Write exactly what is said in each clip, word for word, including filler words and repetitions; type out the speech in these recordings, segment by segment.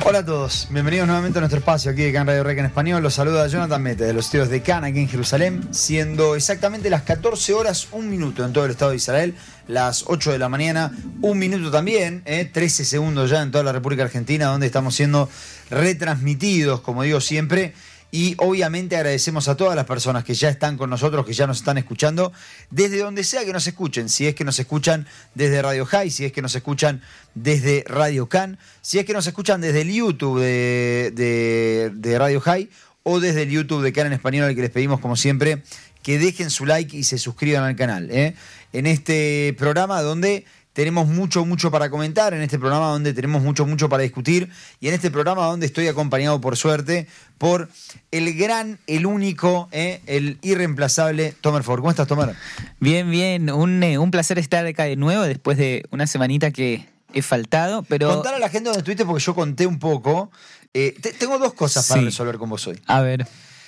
Hola a todos, bienvenidos nuevamente a nuestro espacio aquí de Can Radio Rec en español. Los saluda Jonathan Mete de los estudios de Can aquí en Jerusalén, siendo exactamente las catorce horas, un minuto en todo el estado de Israel, las ocho de la mañana, un minuto también, eh, trece segundos ya en toda la República Argentina, donde estamos siendo retransmitidos, como digo siempre. Y obviamente agradecemos a todas las personas que ya están con nosotros, que ya nos están escuchando, desde donde sea que nos escuchen. Si es que nos escuchan desde Radio High, si es que nos escuchan desde Radio Can, si es que nos escuchan desde el YouTube de, de, de Radio High o desde el YouTube de Can en español, al que les pedimos, como siempre, que dejen su like y se suscriban al canal. ¿eh? En este programa donde tenemos mucho, mucho para comentar, en este programa donde tenemos mucho, mucho para discutir, y en este programa donde estoy acompañado, por suerte, por el gran, el único, eh, el irreemplazable Tomer Ford. ¿Cómo estás, Tomer? Bien, bien. Un, eh, un placer estar acá de nuevo después de una semanita que he faltado, pero... Contar a la gente dónde estuviste, porque yo conté un poco. Eh, te, tengo dos cosas para sí. resolver con vos hoy. A ver.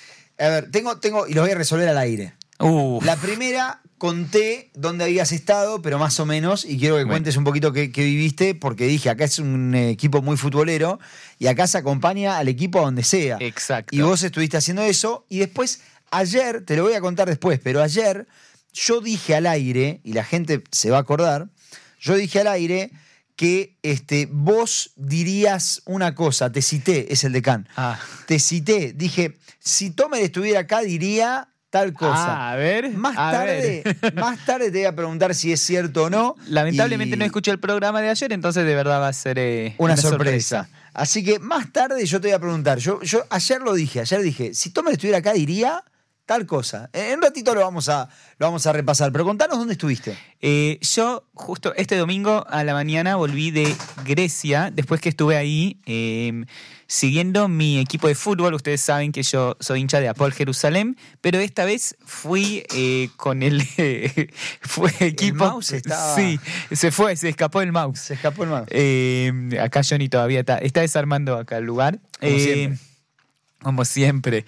A ver, tengo, tengo, y los voy a resolver al aire. Uf. La primera... Conté dónde habías estado, pero más o menos, y quiero que bueno. cuentes un poquito qué, qué viviste, porque dije, acá es un equipo muy futbolero, y acá se acompaña al equipo a donde sea. Exacto. Y vos estuviste haciendo eso, y después, ayer, te lo voy a contar después, pero ayer yo dije al aire, y la gente se va a acordar, yo dije al aire que este, vos dirías una cosa, te cité, es el de Can, ah. te cité, dije, si Tomer estuviera acá diría... tal cosa. Ah, a ver. Más a tarde, ver. más tarde te voy a preguntar si es cierto o no. Lamentablemente y... no escuché el programa de ayer, entonces de verdad va a ser eh, una, una sorpresa. sorpresa. Así que más tarde yo te voy a preguntar. Yo, yo ayer lo dije, ayer dije, si Tomer estuviera acá diría tal cosa. En un ratito lo vamos a, lo vamos a repasar, pero contanos dónde estuviste. Eh, yo justo este domingo a la mañana volví de Grecia, después que estuve ahí eh, siguiendo mi equipo de fútbol. Ustedes saben que yo soy hincha de Hapoel Jerusalén, pero esta vez fui eh, con el eh, fue equipo. El mouse estaba... Sí, se fue, se escapó el mouse. Se escapó el mouse. Eh, acá Johnny todavía está, está desarmando acá el lugar. Como eh, siempre. Como siempre.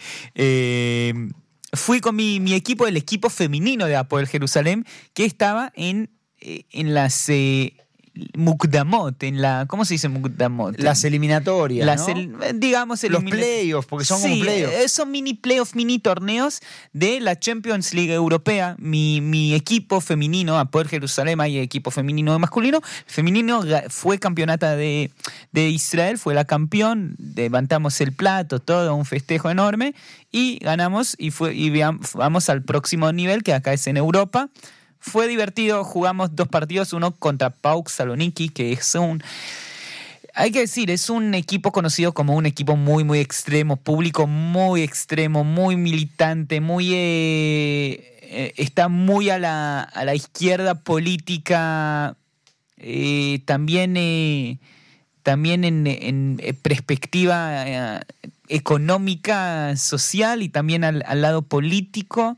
Eh, Fui con mi, mi equipo, el equipo femenino de Hapoel Jerusalén, que estaba en, en las eh, Mukdamot, en la, ¿cómo se dice Mukdamot? Las eliminatorias, las ¿no? El, digamos los playoffs, porque son sí, como playoffs. Son mini playoffs, mini torneos de la Champions League Europea. Mi, mi equipo femenino, Hapoel Jerusalén, hay equipo femenino y masculino. El femenino fue campeonata de, de Israel, fue la campeón, levantamos el plato, todo, un festejo enorme, y ganamos y, fue, y vamos al próximo nivel, que acá es en Europa. Fue divertido, jugamos dos partidos, uno contra PAOK Saloniki, que es un... Hay que decir, es un equipo conocido como un equipo muy, muy extremo, público muy extremo, muy militante, muy... Eh, eh, está muy a la, a la izquierda política, eh, también, eh, también en, en perspectiva eh, económica, social, y también al, al lado político.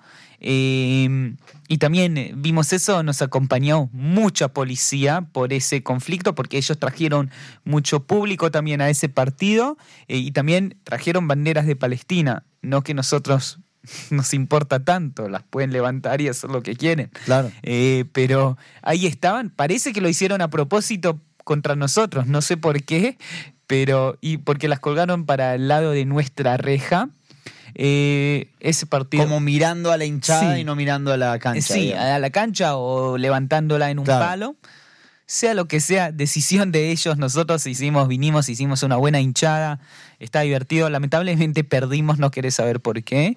Eh, y también vimos eso, nos acompañó mucha policía por ese conflicto, porque ellos trajeron mucho público también a ese partido, eh, y también trajeron banderas de Palestina, no que nosotros nos importa tanto, las pueden levantar y hacer lo que quieren. Claro. Eh, pero ahí estaban, parece que lo hicieron a propósito contra nosotros, no sé por qué, pero y porque las colgaron para el lado de nuestra reja. Eh, ese partido como mirando a la hinchada sí. y no mirando a la cancha. Sí, digamos. a la cancha o levantándola en un claro. palo. Sea lo que sea, decisión de ellos. Nosotros hicimos, vinimos, hicimos una buena hinchada. Está divertido. Lamentablemente perdimos, no querés saber por qué.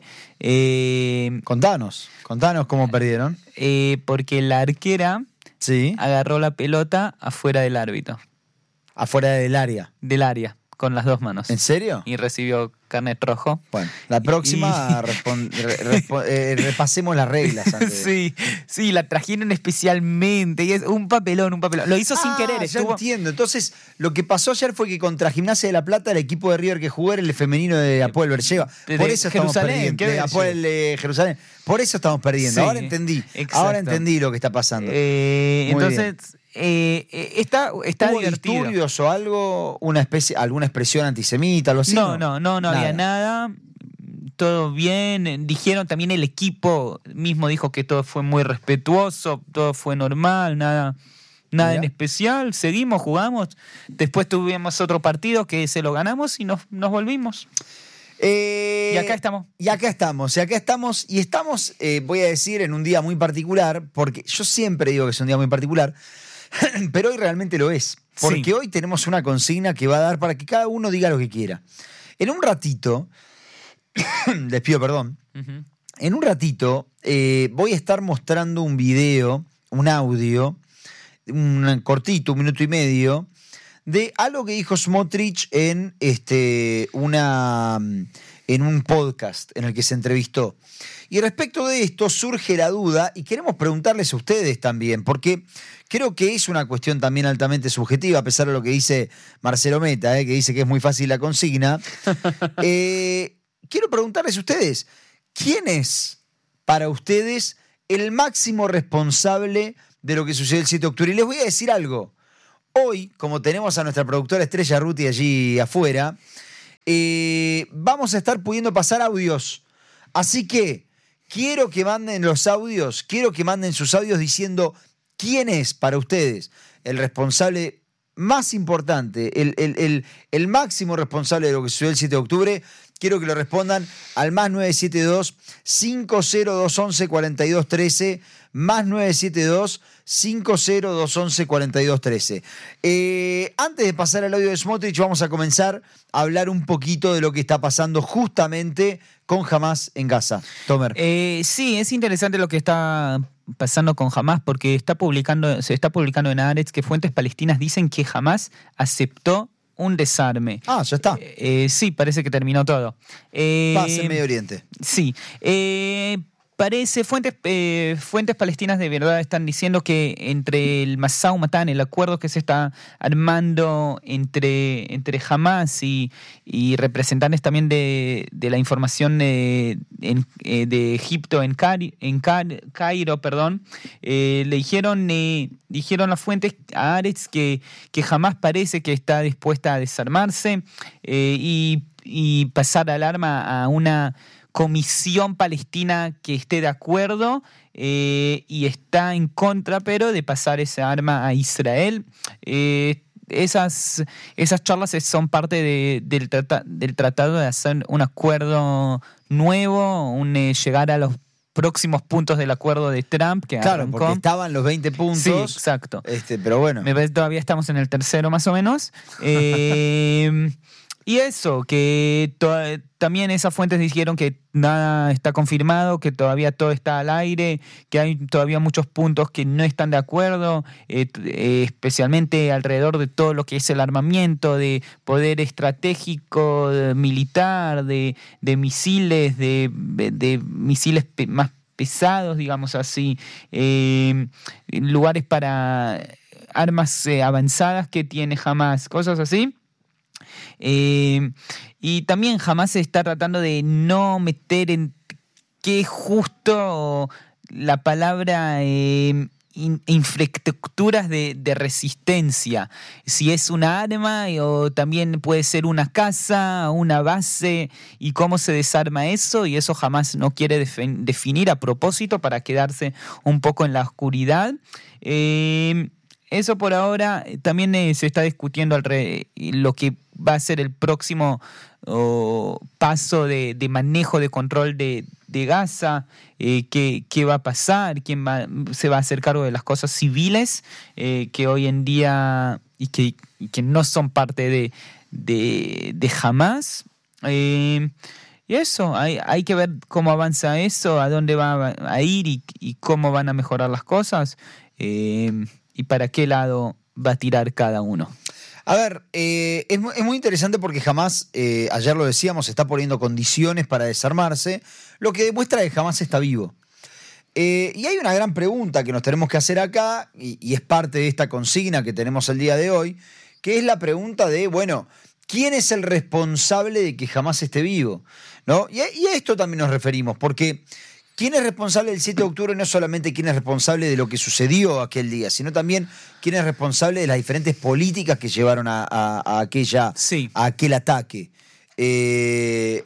Eh, contanos, contanos cómo perdieron. Eh, porque la arquera sí. agarró la pelota afuera del árbitro. Afuera del área. Del área, con las dos manos. ¿En serio? Y recibió carnet rojo. Bueno, la próxima y... respon, re, respo, eh, repasemos las reglas antes. Sí, sí, la trajeron especialmente. Y es un papelón, un papelón. Lo hizo ah, sin querer. Ya estuvo... entiendo. Entonces, lo que pasó ayer fue que contra Gimnasia de La Plata, el equipo de River que jugó era el femenino de Hapoel Beersheba. Por eso estamos perdiendo. De Hapoel de Jerusalén. Por eso estamos perdiendo. Sí, ahora entendí. Exacto. Ahora entendí lo que está pasando. Eh, entonces... Bien. Eh, está está ¿Hubo divertido. disturbios o algo? Una especie, alguna expresión antisemita, algo así? No, no, no, no nada. había nada. Todo bien. Dijeron también el equipo mismo dijo que todo fue muy respetuoso, todo fue normal, nada, Nada Mirá. en especial, seguimos, jugamos. Después tuvimos otro partido que se lo ganamos y nos, nos volvimos. Eh, Y acá estamos. Y acá estamos, y acá estamos, y estamos, eh, voy a decir, en un día muy particular, porque yo siempre digo que es un día muy particular, pero hoy realmente lo es. Porque Sí. hoy tenemos una consigna que va a dar para que cada uno diga lo que quiera. En un ratito, les pido perdón, Ujú. en un ratito eh, voy a estar mostrando un video, un audio, un cortito, un minuto y medio, de algo que dijo Smotrich en, este, una, en un podcast en el que se entrevistó. Y respecto de esto surge la duda y queremos preguntarles a ustedes también, porque creo que es una cuestión también altamente subjetiva, a pesar de lo que dice Marcelo Meta, eh, que dice que es muy fácil la consigna. Eh, quiero preguntarles a ustedes, ¿quién es para ustedes el máximo responsable de lo que sucedió el siete de octubre? Y les voy a decir algo. Hoy, como tenemos a nuestra productora Estrella Ruti allí afuera, eh, vamos a estar pudiendo pasar audios. Así que quiero que manden los audios, quiero que manden sus audios diciendo quién es para ustedes el responsable más importante, el, el, el, el máximo responsable de lo que sucedió el siete de octubre. Quiero que lo respondan al más nueve siete dos, cinco cero dos once, cuarenta y dos trece, más nueve siete dos, cinco cero dos once, cuarenta y dos trece. Eh, antes de pasar al audio de Smotrich, vamos a comenzar a hablar un poquito de lo que está pasando justamente con Hamas en Gaza. Tomer. Eh, sí, es interesante lo que está pasando con Hamas porque está publicando, se está publicando en Haaretz que fuentes palestinas dicen que Hamas aceptó un desarme. Ah, ya está. Eh, eh, sí, parece que terminó todo. Eh, Paz en Medio Oriente. Sí. Eh, parece, fuentes, eh, fuentes palestinas de verdad están diciendo que entre el Masau Matán, el acuerdo que se está armando entre, entre Hamas y, y representantes también de, de la información de, en, eh, de Egipto en, Cari, en Car, Cairo, perdón, eh, le dijeron, eh, dijeron las fuentes a Haaretz que, que Hamas parece que está dispuesta a desarmarse eh, y, y pasar al arma a una comisión palestina que esté de acuerdo eh, y está en contra, pero de pasar esa arma a Israel. Eh, esas, esas charlas son parte de, del, trata, del tratado de hacer un acuerdo nuevo, un, eh, llegar a los próximos puntos del acuerdo de Trump que Claro, arrancó. porque estaban los veinte puntos. Sí, exacto. Este, pero bueno. Me parece que todavía estamos en el tercero más o menos. Eh, y eso, que to- también esas fuentes dijeron que nada está confirmado, que todavía todo está al aire, que hay todavía muchos puntos que no están de acuerdo, eh, eh, especialmente alrededor de todo lo que es el armamento, de poder estratégico, de militar, de, de misiles, de, de, de misiles pe- más pesados, digamos así, eh, lugares para armas eh, avanzadas que tiene Hamas, cosas así. Eh, y también Hamas se está tratando de no meter en qué justo la palabra eh, in, infraestructuras de, de resistencia. Si es una arma o también puede ser una casa, una base, y cómo se desarma eso, y eso Hamas no quiere defen- definir a propósito para quedarse un poco en la oscuridad. Eh, Eso por ahora. También eh, se está discutiendo alre- lo que va a ser el próximo oh, paso de, de manejo de control de, de Gaza, eh, qué, qué va a pasar, quién va, se va a hacer cargo de las cosas civiles eh, que hoy en día y que, y que no son parte de, de, de Hamas. Eh, y eso, hay, hay que ver cómo avanza eso, a dónde va a ir y, y cómo van a mejorar las cosas. Eh, y para qué lado va a tirar cada uno. A ver, eh, es, mu- es muy interesante porque Hamas, eh, ayer lo decíamos, está poniendo condiciones para desarmarse, lo que demuestra que Hamas está vivo. Eh, y hay una gran pregunta que nos tenemos que hacer acá, y, y es parte de esta consigna que tenemos el día de hoy, que es la pregunta de, bueno, ¿quién es el responsable de que Hamas esté vivo? ¿No? Y, a, y a esto también nos referimos, porque ¿quién es responsable del siete de octubre? No solamente quién es responsable de lo que sucedió aquel día, sino también quién es responsable de las diferentes políticas que llevaron a, a, a aquella, Sí. a aquel ataque. Eh,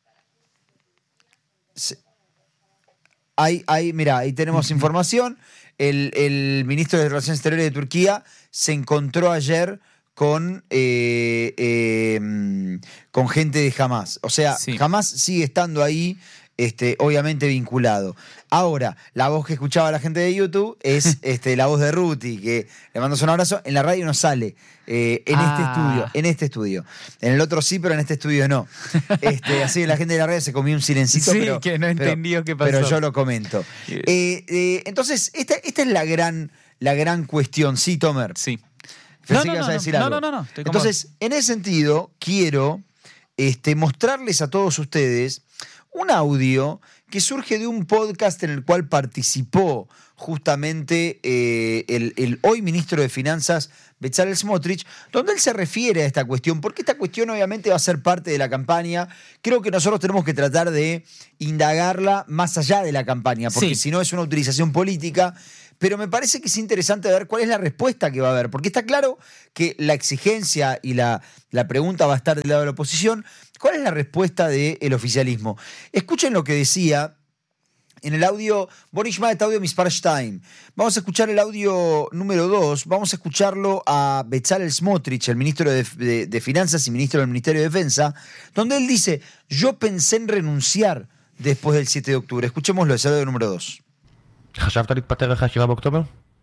se- Ahí, ahí, mira, ahí tenemos información. el, el ministro de Relaciones Exteriores de Turquía se encontró ayer con, eh, eh, con gente de Hamas. O sea, sí. Hamas sigue estando ahí, este, obviamente vinculado. Ahora, la voz que escuchaba la gente de YouTube es este, la voz de Ruti, que le mando un abrazo. En la radio no sale, eh, en ah. este estudio, en este estudio. En el otro sí, pero en este estudio no. Este, así que la gente de la radio se comió un silencito, sí, pero, que no entendió pero, qué pasó. Pero yo lo comento. Eh, eh, entonces, esta, esta es la gran, la gran cuestión, ¿sí, Tomer? Sí. No, no, que vas a decir no, algo. no, no, no, no. Entonces, en ese sentido, quiero este, mostrarles a todos ustedes un audio que surge de un podcast en el cual participó justamente eh, el, el hoy ministro de Finanzas, Bezalel Smotrich, donde él se refiere a esta cuestión, porque esta cuestión obviamente va a ser parte de la campaña. Creo que nosotros tenemos que tratar de indagarla más allá de la campaña, porque sí. si no es una utilización política. Pero me parece que es interesante ver cuál es la respuesta que va a haber, porque está claro que la exigencia y la, la pregunta va a estar del lado de la oposición. ¿Cuál es la respuesta del oficialismo? Escuchen lo que decía en el audio, Bonishma de audio Mispar Time. Vamos a escuchar el audio número dos, vamos a escucharlo a Bezalel Smotrich, el ministro de, de, de Finanzas y ministro del Ministerio de Defensa, donde él dice, yo pensé en renunciar después del siete de octubre. Escuchémoslo, es el audio número dos. חשבת להתפטר אחרי השבעה באוקטובר?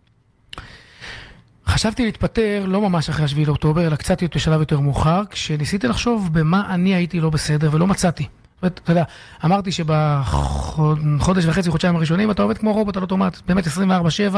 חשבתי להתפטר לא ממש אחרי השביעי לאוקטובר, אלא קצת בשלב יותר מאוחר, כשניסיתי לחשוב במה אני הייתי לא בסדר ולא מצאתי. אתה יודע, אמרתי שבחודש וחצי, חודשיים הראשונים, אתה עובד כמו רובוט על אוטומט, באמת עשרים וארבע שבע,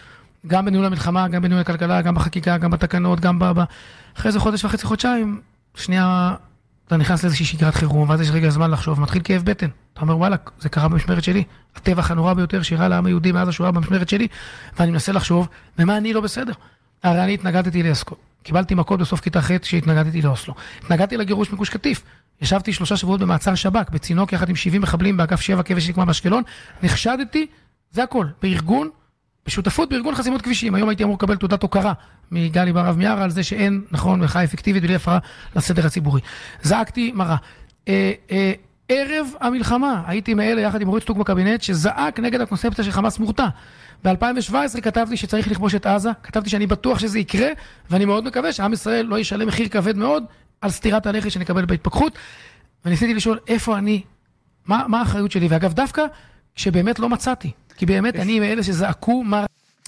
גם בניהול המלחמה, גם בניהול הכלכלה, גם בחקיקה, גם בתקנות, גם ב... אחרי זה חודש וחצי, חודשיים, שנייה... אתה נכנס לאיזושהי שגרת חירום, ואז יש רגע זמן לחשוב, מתחיל כאב בטן. אתה אומר, וואלה, זה קרה במשמרת שלי. הטבח הנורא ביותר שאירע לעם היהודי מאז השואה במשמרת שלי, ואני מנסה לחשוב, ומה אני לא בסדר? הרי אני התנגדתי לאסקו. קיבלתי מכות בסוף כיתה ח' שהתנגדתי לאוסלו. התנגדתי לגירוש מגוש קטיף. ישבתי שלושה שבועות במעצר שב"כ, בצינוק יחד עם שבעים מחבלים באגף שבע כבש נקמה באשקלון. נחשדתי, זה הכל, בארגון, בשותפות בארגון חסימות כבישים. היום הייתי אמור לקבל תעודת הוקרה מגלי ברב מיארה על זה שאין, נכון, מחאה אפקטיבית בלי הפרעה לסדר הציבורי. זעקתי מרה. אה, אה, ערב המלחמה, הייתי מאלה יחד עם אורית סטרוק בקבינט שזעק נגד הקונספציה של חמאס מורתע. ב-אלפיים שבע עשרה כתבתי שצריך לכבוש את עזה, כתבתי שאני בטוח שזה יקרה, ואני מאוד מקווה שעם ישראל לא ישלם מחיר כבד מאוד על סתירת הלחי שנקבל בהתפכחות. וניסיתי לשאול איפה אני, מה, מה האחריות שלי, ואגב דווקא שבאמת לא מצאתי, כי באמת אני מאלה שזעקו מה...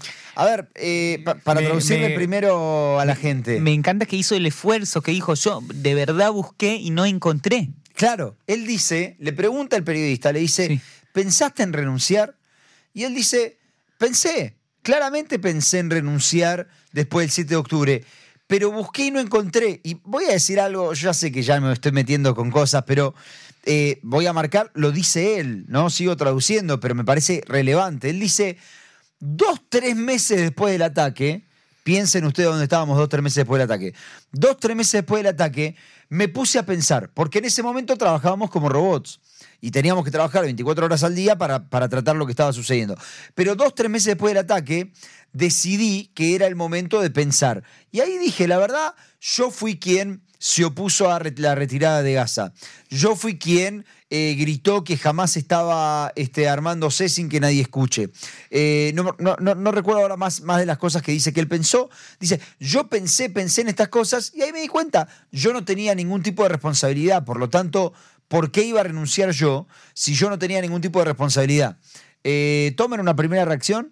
A ver, eh, pa para me, traducirle me, primero a la gente. Me encanta que hizo el esfuerzo, que dijo yo, de verdad busqué y no encontré. Claro, él dice, le pregunta al periodista, le dice, sí. ¿pensaste en renunciar? Y él dice, pensé, claramente pensé en renunciar después del siete de octubre, pero busqué y no encontré. Y voy a decir algo, yo ya sé que ya me estoy metiendo con cosas, pero eh, voy a marcar, lo dice él, ¿no? Sigo traduciendo, pero me parece relevante. Él dice... Dos, tres meses después del ataque, piensen ustedes dónde estábamos dos, tres meses después del ataque. Dos, tres meses después del ataque, me puse a pensar, porque en ese momento trabajábamos como robots y teníamos que trabajar veinticuatro horas al día para, para tratar lo que estaba sucediendo. Pero dos, tres meses después del ataque, decidí que era el momento de pensar. Y ahí dije, la verdad, yo fui quien se opuso a la retirada de Gaza. Yo fui quien eh, gritó que jamás estaba este, armándose sin que nadie escuche. Eh, no, no, no, no recuerdo ahora más, más de las cosas que dice que él pensó. Dice, yo pensé, pensé en estas cosas y ahí me di cuenta, yo no tenía ningún tipo de responsabilidad, por lo tanto, ¿por qué iba a renunciar yo si yo no tenía ningún tipo de responsabilidad? Eh, ¿Tomen una primera reacción?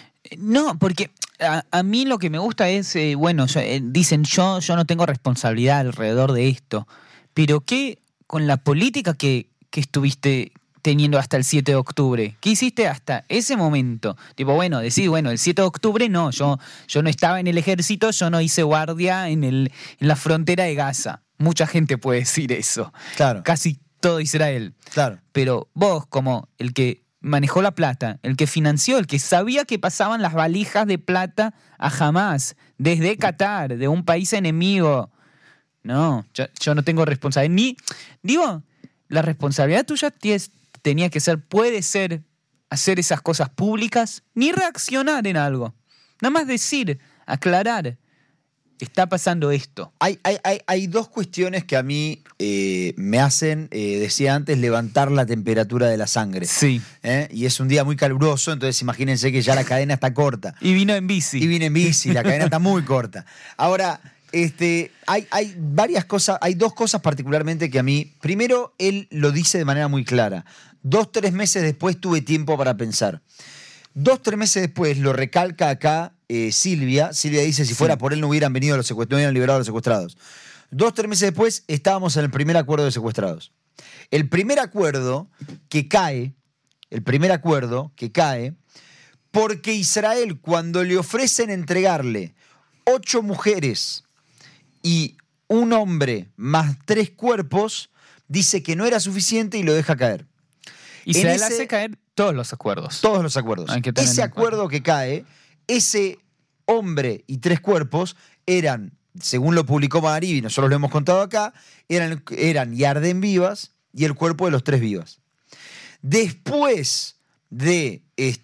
No, porque a, a mí lo que me gusta es, eh, bueno, yo, eh, dicen yo, yo no tengo responsabilidad alrededor de esto, pero ¿qué con la política que, que estuviste teniendo hasta el siete de octubre? ¿Qué hiciste hasta ese momento? Tipo, bueno, decís, bueno, el siete de octubre no, yo, yo no estaba en el ejército, yo no hice guardia en, el, en la frontera de Gaza. Mucha gente puede decir eso. Claro. Casi todo Israel. Claro. Pero vos, como el que manejó la plata, el que financió, el que sabía que pasaban las valijas de plata a Hamas, desde Qatar, de un país enemigo. No, yo, yo no tengo responsabilidad. Ni, digo, la responsabilidad tuya ties, tenía que ser, puede ser, hacer esas cosas públicas, ni reaccionar en algo. Nada más decir, aclarar. está pasando esto. Hay, hay, hay, hay dos cuestiones que a mí eh, me hacen, eh, decía antes, levantar la temperatura de la sangre. Sí. ¿Eh? Y es un día muy caluroso, entonces imagínense que ya la cadena está corta. Y vino en bici. Y vine en bici, la cadena está muy corta. Ahora, este, hay, hay varias cosas, hay dos cosas particularmente que a mí, primero, él lo dice de manera muy clara. Dos, tres meses después tuve tiempo para pensar. Dos, tres meses después lo recalca acá eh, Silvia. Silvia dice, si fuera Sí. por él no hubieran venido los secuestrados, no hubieran liberado a los secuestrados. Dos, tres meses después estábamos en el primer acuerdo de secuestrados. El primer acuerdo que cae, el primer acuerdo que cae, porque Israel, cuando le ofrecen entregarle ocho mujeres y un hombre más tres cuerpos, dice que no era suficiente y lo deja caer. Israel en ese- hace caer todos los acuerdos. Todos los acuerdos. Hay que tener Ese en cuenta. acuerdo que cae, ese hombre y tres cuerpos eran, según lo publicó Madaribi, nosotros lo hemos contado acá, eran, eran Yarden vivas y el cuerpo de los tres vivas. Después de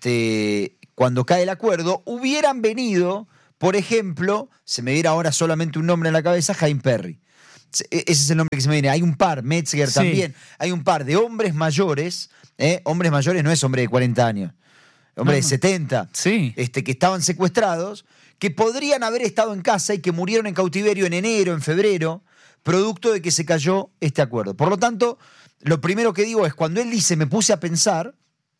este, cuando cae el acuerdo, hubieran venido, por ejemplo, se me viera ahora solamente un nombre en la cabeza, Jaime Perry. Ese es el nombre que se me viene. Hay un par, Metzger Sí. también. Hay un par de hombres mayores. ¿eh? Hombres mayores no es hombre de cuarenta años. Hombre No, de no. setenta. Sí. Este, que estaban secuestrados, que podrían haber estado en casa y que murieron en cautiverio en enero, en febrero, producto de que se cayó este acuerdo. Por lo tanto, lo primero que digo es, cuando él dice me puse a pensar,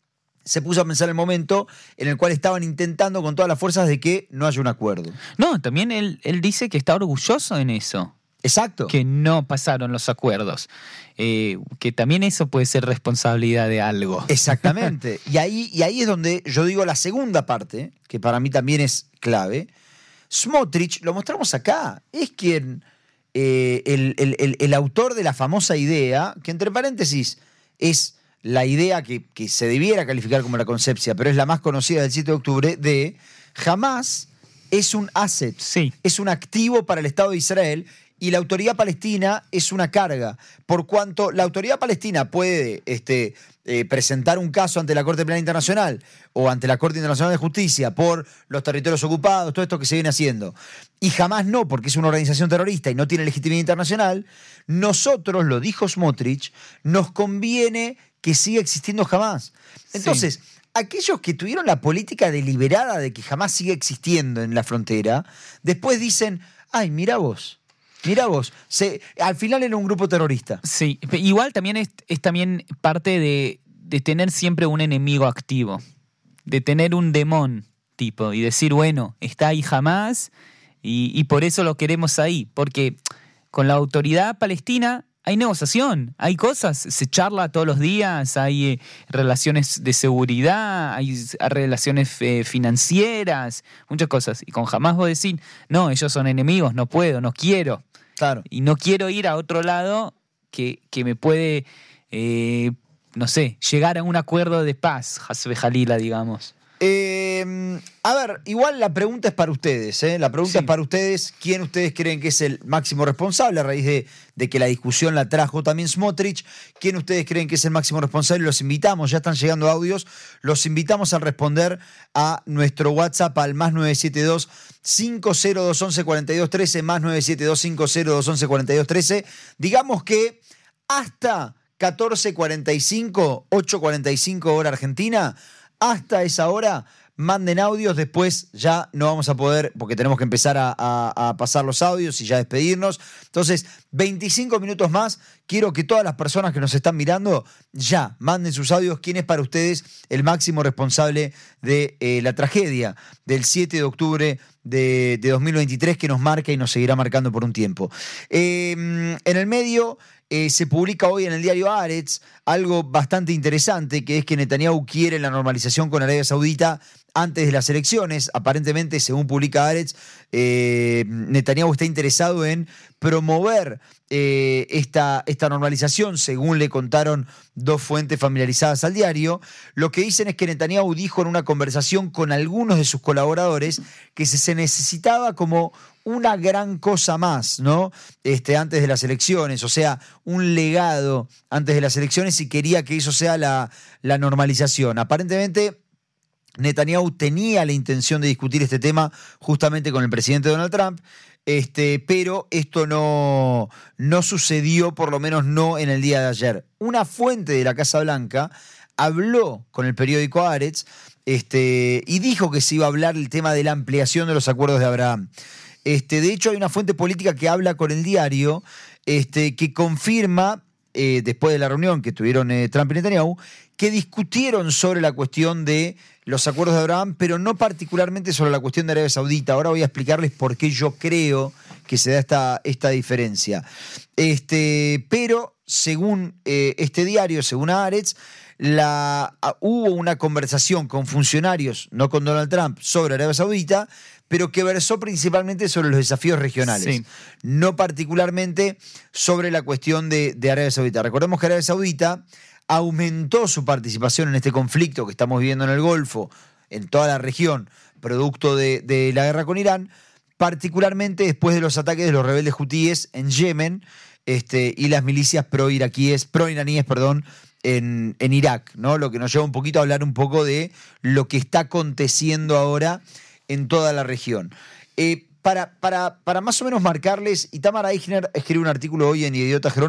se puso a pensar el momento en el cual estaban intentando con todas las fuerzas de que no haya un acuerdo. No, también él, él dice que está orgulloso en eso. Exacto. Que no pasaron los acuerdos. Eh, que también eso puede ser responsabilidad de algo. Exactamente. Y ahí, y ahí es donde yo digo la segunda parte, que para mí también es clave. Smotrich, lo mostramos acá, es quien, eh, el, el- el- el autor de la famosa idea, que entre paréntesis es la idea que, que se debiera calificar como la concepcia, pero es la más conocida del siete de octubre, de Hamas es un asset, Sí. es un activo para el Estado de Israel y la autoridad palestina es una carga, por cuanto la autoridad palestina puede este, eh, presentar un caso ante la Corte Penal Internacional o ante la Corte Internacional de Justicia por los territorios ocupados, todo esto que se viene haciendo, y jamás no, porque es una organización terrorista y no tiene legitimidad internacional, nosotros, lo dijo Smotrich, nos conviene que siga existiendo jamás. Entonces, sí. Aquellos que tuvieron la política deliberada de que jamás sigue existiendo en la frontera, después dicen, ay, mira vos, mira vos, se, al final era un grupo terrorista. Sí, igual también es, es también parte de, de tener siempre un enemigo activo, de tener un demon tipo y decir, bueno, está ahí jamás y, y por eso lo queremos ahí, porque con la autoridad palestina hay negociación, hay cosas, se charla todos los días, hay eh, relaciones de seguridad, hay relaciones eh, financieras, muchas cosas. Y con Hamas vos decís, no, ellos son enemigos, no puedo, no quiero. Claro. Y no quiero ir a otro lado que, que me puede, eh, no sé, llegar a un acuerdo de paz, Hasbe Jalila, digamos. Eh, a ver, igual la pregunta es para ustedes, ¿eh? La pregunta Sí. es para ustedes. ¿Quién ustedes creen que es el máximo responsable a raíz de, de que la discusión la trajo también Smotrich? ¿Quién ustedes creen que es el máximo responsable? Los invitamos, ya están llegando audios, los invitamos a responder a nuestro WhatsApp al más nueve siete dos, cinco cero dos, once, cuarenta y dos, trece, más nueve siete dos, cinco cero dos, once, cuarenta y dos, trece. Digamos que hasta catorce cuarenta y cinco, ocho cuarenta y cinco hora Argentina, hasta esa hora, manden audios, después ya no vamos a poder, porque tenemos que empezar a, a, a pasar los audios y ya despedirnos. Entonces, veinticinco minutos más, quiero que todas las personas que nos están mirando ya manden sus audios. ¿Quién es para ustedes el máximo responsable de eh, la tragedia del siete de octubre de, de dos mil veintitrés que nos marca y nos seguirá marcando por un tiempo? Eh, en el medio... Eh, se publica hoy en el diario Haaretz algo bastante interesante, que es que Netanyahu quiere la normalización con Arabia Saudita antes de las elecciones. Aparentemente, según publica Haaretz, eh, Netanyahu está interesado en promover eh, esta, esta normalización, según le contaron dos fuentes familiarizadas al diario. Lo que dicen es que Netanyahu dijo en una conversación con algunos de sus colaboradores que se, se necesitaba como una gran cosa más, ¿no? Este, antes de las elecciones, o sea, un legado antes de las elecciones, y quería que eso sea la, la normalización. Aparentemente, Netanyahu tenía la intención de discutir este tema justamente con el presidente Donald Trump, este, pero esto no, no sucedió, por lo menos no en el día de ayer. Una fuente de la Casa Blanca habló con el periódico Haaretz este, y dijo que se iba a hablar el tema de la ampliación de los acuerdos de Abraham. Este, de hecho, hay una fuente política que habla con el diario este, que confirma, eh, después de la reunión que tuvieron eh, Trump y Netanyahu, que discutieron sobre la cuestión de los acuerdos de Abraham, pero no particularmente sobre la cuestión de Arabia Saudita. Ahora voy a explicarles por qué yo creo que se da esta, esta diferencia. Este, pero según eh, este diario, según Haaretz, la, hubo una conversación con funcionarios, no con Donald Trump, sobre Arabia Saudita, pero que versó principalmente sobre los desafíos regionales, sí. no particularmente sobre la cuestión de, de Arabia Saudita. Recordemos que Arabia Saudita aumentó su participación en este conflicto que estamos viviendo en el Golfo, en toda la región, producto de, de la guerra con Irán, particularmente después de los ataques de los rebeldes hutíes en Yemen este, y las milicias pro-iraquíes, pro-iraníes, perdón, en, en Irak, ¿no? Lo que nos lleva un poquito a hablar un poco de lo que está aconteciendo ahora en toda la región. Eh, para, para, para más o menos marcarles, Itamar Eichner escribe un artículo hoy en Idiota Jerónimo